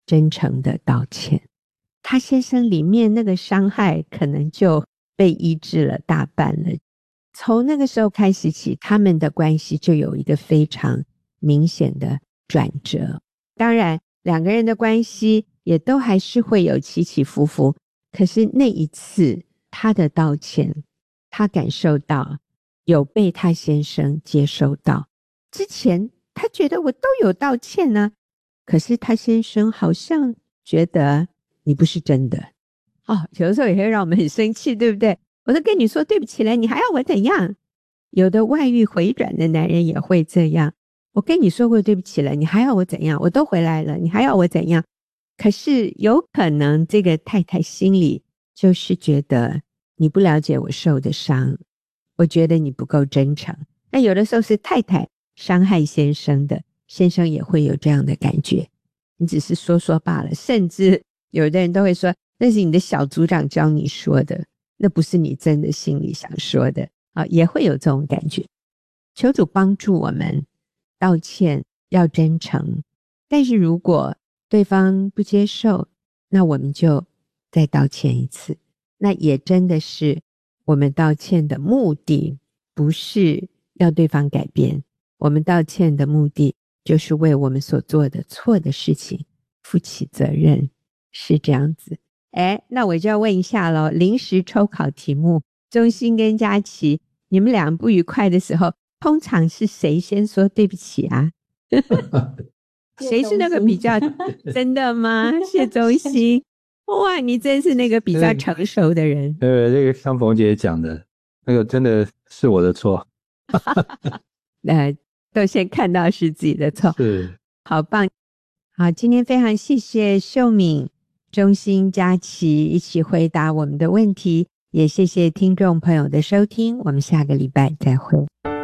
真诚的道歉，他先生里面那个伤害可能就被医治了大半了。从那个时候开始起，他们的关系就有一个非常明显的转折。当然两个人的关系也都还是会有起起伏伏，可是那一次他的道歉，他感受到有被他先生接收到。之前他觉得我都有道歉啊，可是他先生好像觉得你不是真的。有的时候也会让我们很生气，对不对？我都跟你说对不起了，你还要我怎样？有的外遇回转的男人也会这样，我跟你说过对不起了，你还要我怎样？我都回来了，你还要我怎样？可是有可能这个太太心里就是觉得你不了解我受的伤，我觉得你不够真诚。那有的时候是太太伤害先生的，先生也会有这样的感觉，你只是说说罢了。甚至有的人都会说，那是你的小组长教你说的，那不是你真的心里想说的。也会有这种感觉。求主帮助我们道歉要真诚，但是如果对方不接受，那我们就再道歉一次。那也真的是我们道歉的目的不是要对方改变，我们道歉的目的就是为我们所做的错的事情负起责任，是这样子。那我就要问一下咯，临时抽考题目，钟欣跟佳琪，你们俩不愉快的时候，通常是谁先说对不起啊？谁是那个比较真的吗？谢钟欣，哇，你真是那个比较成熟的人。 这个像冯姐讲的，那个真的是我的错。 都先看到是自己的错， 是， 好棒。好，今天非常谢谢秀敏、钟欣、佳琪一起回答我们的问题，也谢谢听众朋友的收听，我们下个礼拜再会。